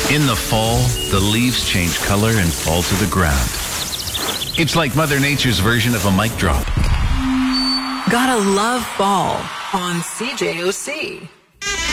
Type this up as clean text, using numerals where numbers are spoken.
In the fall, the leaves change color and fall to the ground. It's like Mother Nature's version of a mic drop. Gotta love fall on CJOC.